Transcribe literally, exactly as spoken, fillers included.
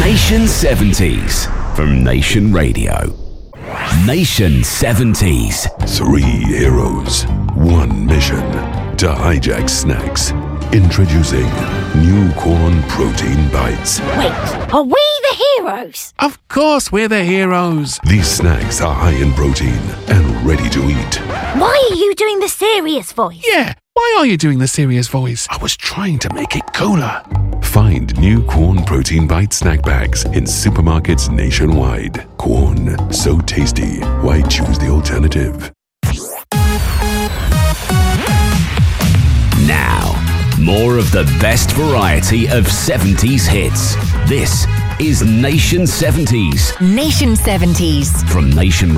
Nation seventies from Nation Radio. Nation seventies. Three heroes, one mission to hijack snacks. Introducing new corn protein bites. Wait, are we the heroes? Of course we're the heroes. These snacks are high in protein and ready to eat. Why are you doing the serious voice? Yeah, why are you doing the serious voice? I was trying to make it cooler. Find new Corn Protein Bite snack bags in supermarkets nationwide. Corn, so tasty. Why choose the alternative? Now, more of the best variety of seventies hits. This is Nation seventies. Nation seventies. From Nation